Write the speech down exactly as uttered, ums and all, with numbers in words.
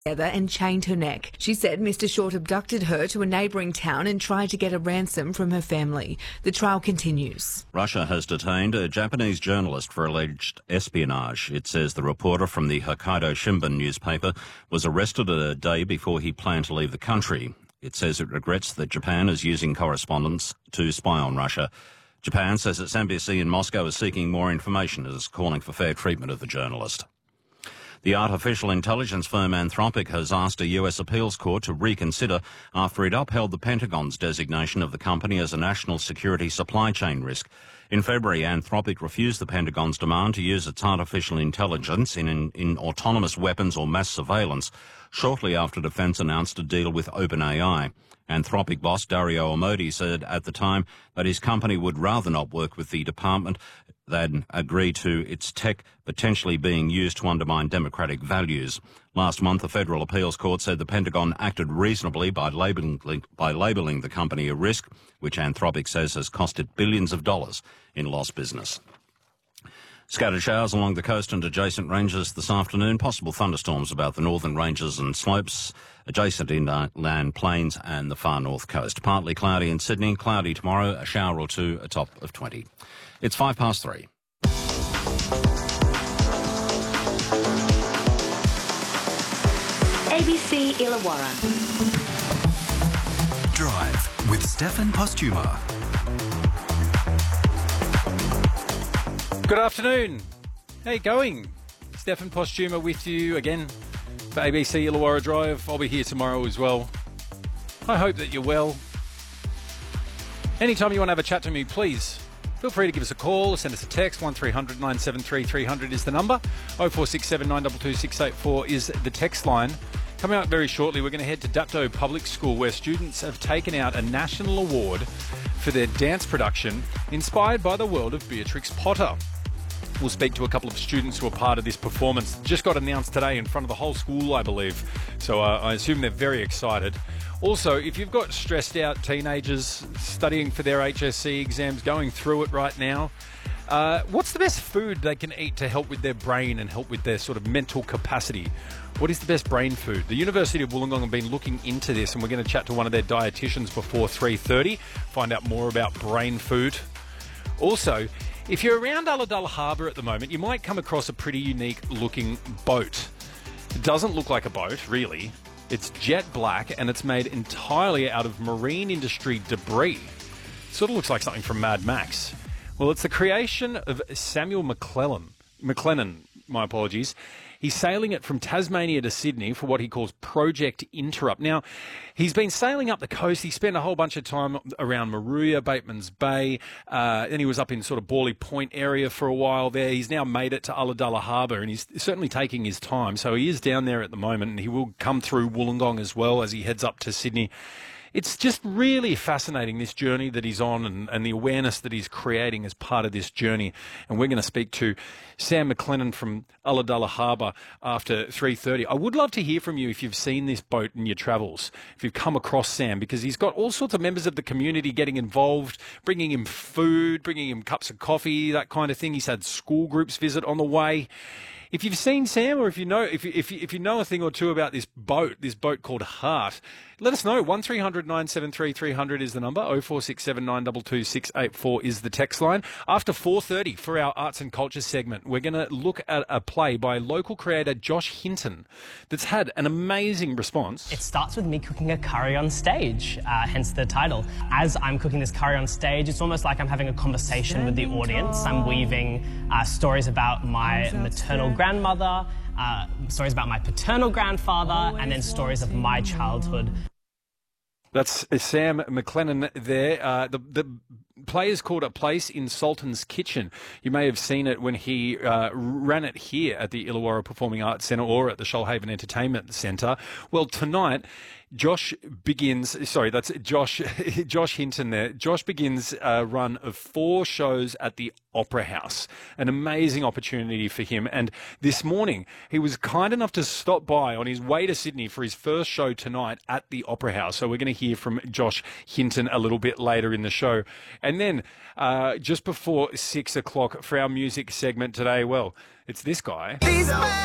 together and chained her neck. She said Mister Short abducted her to a neighbouring town and tried to get a ransom from her family. The trial continues. Russia has detained a Japanese journalist for alleged espionage. It says the reporter from the Hokkaido Shimbun newspaper was arrested a day before he planned to leave the country. It says it regrets that Japan is using correspondence to spy on Russia. Japan says its embassy in Moscow is seeking more information and is calling for fair treatment of the journalist. The artificial intelligence firm Anthropic has asked a U S appeals court to reconsider after it upheld the Pentagon's designation of the company as a national security supply chain risk. In February, Anthropic refused the Pentagon's demand to use its artificial intelligence in, in, in autonomous weapons or mass surveillance, shortly after Defence announced a deal with OpenAI. Anthropic boss Dario Amodei said at the time that his company would rather not work with the department than agree to its tech potentially being used to undermine democratic values. Last month, the Federal Appeals Court said the Pentagon acted reasonably by labelling, by labelling the company a risk, which Anthropic says has cost it billions of dollars in lost business. Scattered showers along the coast and adjacent ranges this afternoon. Possible thunderstorms about the northern ranges and slopes, adjacent inland plains and the far north coast. Partly cloudy in Sydney, cloudy tomorrow, a shower or two, a top of twenty. It's five past three. A B C Illawarra. Drive with Stefan Postuma. Good afternoon. How you going? Stefan Postuma with you again for A B C Illawarra Drive. I'll be here tomorrow as well. I hope that you're well. Anytime you want to have a chat to me, please feel free to give us a call or send us a text. one three hundred nine seven three three hundred is the number. oh four six seven nine two two six eight four is the text line. Coming up very shortly, we're going to head to Dapto Public School, where students have taken out a national award for their dance production inspired by the world of Beatrix Potter. We'll speak to a couple of students who are part of this performance. Just got announced today in front of the whole school, I believe. So uh, I assume they're very excited. Also, if you've got stressed out teenagers studying for their H S C exams, going through it right now, uh, what's the best food they can eat to help with their brain and help with their sort of mental capacity? What is the best brain food? The University of Wollongong have been looking into this, and we're going to chat to one of their dietitians before three thirty, find out more about brain food. Also, if you're around Ulladulla Harbour at the moment, you might come across a pretty unique looking boat. It doesn't look like a boat, really. It's jet black and it's made entirely out of marine industry debris. Sort of looks like something from Mad Max. Well, it's the creation of Samuel McClellan. McLennan, my apologies. He's sailing it from Tasmania to Sydney for what he calls Project Interrupt. Now, he's been sailing up the coast. He spent a whole bunch of time around Maruya, Bateman's Bay. Uh, then he was up in sort of Borley Point area for a while there. He's now made it to Ulladulla Harbour, and he's certainly taking his time. So he is down there at the moment, and he will come through Wollongong as well as he heads up to Sydney. It's just really fascinating, this journey that he's on, and, and the awareness that he's creating as part of this journey. And we're going to speak to Sam McLennan from Ulladulla Harbour after three thirty. I would love to hear from you if you've seen this boat in your travels, if you've come across Sam, because he's got all sorts of members of the community getting involved, bringing him food, bringing him cups of coffee, that kind of thing. He's had school groups visit on the way. If you've seen Sam, or if you know if you, if you, if you know a thing or two about this boat, this boat called Heart, let us know. one three hundred nine seven three three hundred is the number. oh four six seven nine two two six eight four is the text line. After four thirty for our arts and culture segment, we're going to look at a play by local creator Josh Hinton that's had an amazing response. It starts with me cooking a curry on stage, uh, hence the title. As I'm cooking this curry on stage, it's almost like I'm having a conversation with the audience. I'm weaving uh, stories about my maternal grandmother, uh, stories about my paternal grandfather, and then stories of my childhood. That's Sam McLennan there. Uh, the, the play is called A Place in Sultan's Kitchen. You may have seen it when he uh, ran it here at the Illawarra Performing Arts Centre or at the Shoalhaven Entertainment Centre. Well, tonight, Josh begins, sorry, that's Josh, Josh Hinton there. Josh begins a run of four shows at the Opera House. An amazing opportunity for him. And this morning, he was kind enough to stop by on his way to Sydney for his first show tonight at the Opera House. So we're going to hear from Josh Hinton a little bit later in the show. And then uh, just before six o'clock for our music segment today, well, it's this guy.